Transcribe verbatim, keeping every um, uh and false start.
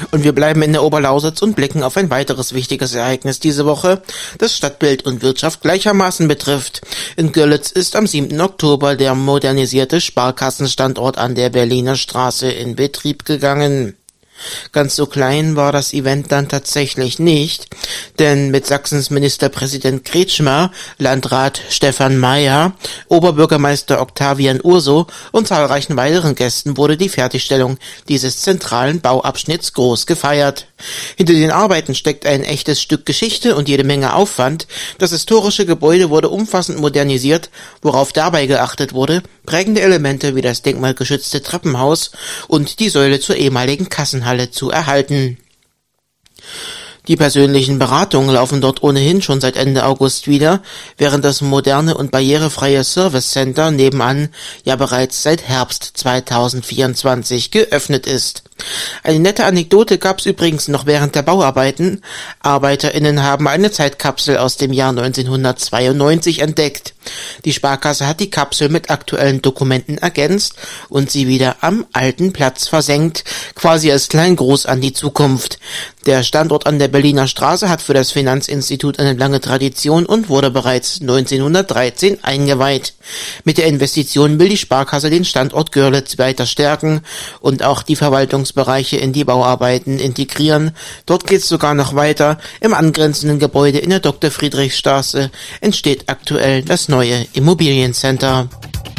Und wir bleiben in der Oberlausitz und blicken auf ein weiteres wichtiges Ereignis diese Woche, das Stadtbild und Wirtschaft gleichermaßen betrifft. In Görlitz ist am siebten Oktober der modernisierte Sparkassenstandort an der Berliner Straße in Betrieb gegangen. Ganz so klein war das Event dann tatsächlich nicht, denn mit Sachsens Ministerpräsident Kretschmer, Landrat Stefan Mayer, Oberbürgermeister Octavian Urso und zahlreichen weiteren Gästen wurde die Fertigstellung dieses zentralen Bauabschnitts groß gefeiert. Hinter den Arbeiten steckt ein echtes Stück Geschichte und jede Menge Aufwand. Das historische Gebäude wurde umfassend modernisiert, worauf dabei geachtet wurde, prägende Elemente wie das denkmalgeschützte Treppenhaus und die Säule zur ehemaligen Kassenhalle zu erhalten. Die persönlichen Beratungen laufen dort ohnehin schon seit Ende August wieder, während das moderne und barrierefreie Service Center nebenan ja bereits seit Herbst zweitausendvierundzwanzig geöffnet ist. Eine nette Anekdote gab's übrigens noch während der Bauarbeiten. ArbeiterInnen haben eine Zeitkapsel aus dem Jahr neunzehnhundertzweiundneunzig entdeckt. Die Sparkasse hat die Kapsel mit aktuellen Dokumenten ergänzt und sie wieder am alten Platz versenkt, quasi als Kleingruß an die Zukunft. Der Standort an der Berliner Straße hat für das Finanzinstitut eine lange Tradition und wurde bereits neunzehnhundertdreizehn eingeweiht. Mit der Investition will die Sparkasse den Standort Görlitz weiter stärken und auch die Verwaltungsbereiche in die Bauarbeiten integrieren. Dort geht's sogar noch weiter. Im angrenzenden Gebäude in der Doktor Friedrichstraße entsteht aktuell das neue Immobiliencenter.